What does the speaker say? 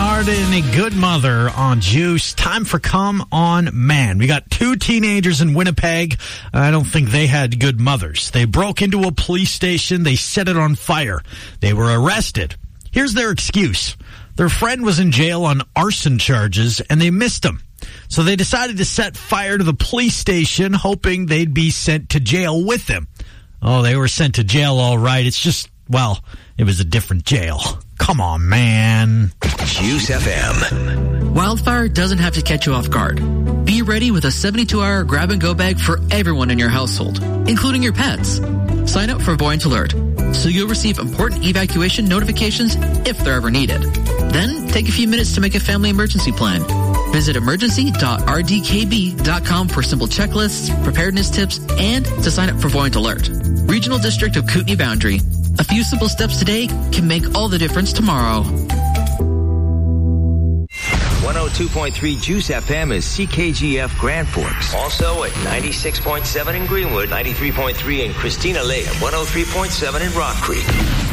Bernard and a good mother on Juice. Time for Come On Man. We got 2 teenagers in Winnipeg. I don't think they had good mothers. They broke into a police station. They set it on fire. They were arrested. Here's their excuse. Their friend was in jail on arson charges, and they missed him. So they decided to set fire to the police station, hoping they'd be sent to jail with him. Oh, they were sent to jail all right. It's just, well, it was a different jail. Come on, man. Juice FM. Wildfire doesn't have to catch you off guard. Be ready with a 72-hour grab-and-go bag for everyone in your household, including your pets. Sign up for Buoyant Alert, so you'll receive important evacuation notifications if they're ever needed. Then, take a few minutes to make a family emergency plan. Visit emergency.rdkb.com for simple checklists, preparedness tips, and to sign up for Buoyant Alert. Regional District of Kootenay Boundary. A few simple steps today can make all the difference tomorrow. 102.3 Juice FM is CKGF Grand Forks. Also at 96.7 in Greenwood, 93.3 in Christina Lake, and 103.7 in Rock Creek.